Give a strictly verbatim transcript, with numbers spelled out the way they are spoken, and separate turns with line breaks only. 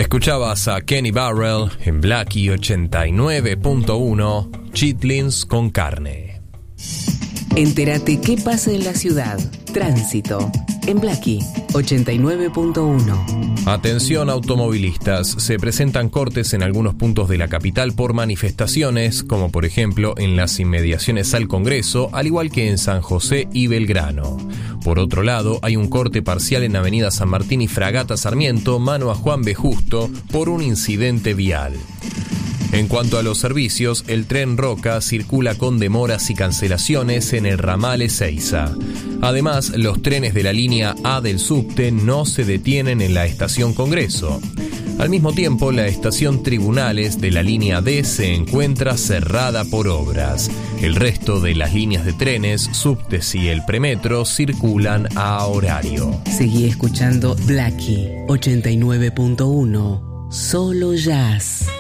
Escuchabas a Kenny Burrell en Blackie ochenta y nueve punto uno, Chitlins con carne.
Entérate qué pasa en la ciudad. Tránsito en Blackie ochenta y nueve punto uno.
Atención automovilistas, se presentan cortes en algunos puntos de la capital por manifestaciones, como por ejemplo en las inmediaciones al Congreso, al igual que en San José y Belgrano. Por otro lado, hay un corte parcial en Avenida San Martín y Fragata Sarmiento, mano a Juan B. Justo, por un incidente vial. En cuanto a los servicios, el tren Roca circula con demoras y cancelaciones en el ramal Ezeiza. Además, los trenes de la línea A del subte no se detienen en la estación Congreso. Al mismo tiempo, la estación Tribunales de la línea D se encuentra cerrada por obras. El resto de las líneas de trenes, subtes y el premetro circulan a horario.
Seguí escuchando Blackie ochenta y nueve punto uno, solo jazz.